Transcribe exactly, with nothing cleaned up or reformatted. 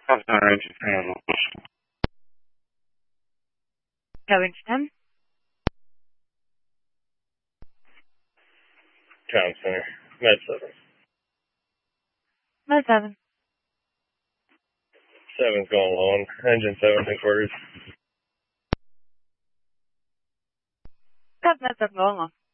Five Star Engine Panel. Going to ten. Town Center. Med seven. Med seven. Seven's going long. Engine seven, headquarters. Got Med seven going on.